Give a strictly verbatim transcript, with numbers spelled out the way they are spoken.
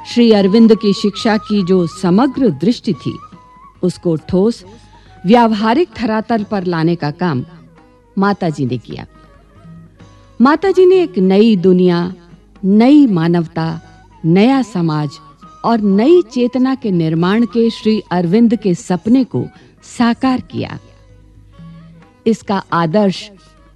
श्री अरविंद की शिक्षा की जो समग्र दृष्टि थी, उसको ठोस व्यावहारिक धरातल पर लाने का काम माताजी ने किया। माताजी ने एक नई दुनिया, नई मानवता, नया समाज और नई चेतना के निर्माण के श्री अरविंद के सपने को साकार किया। इसका आदर्श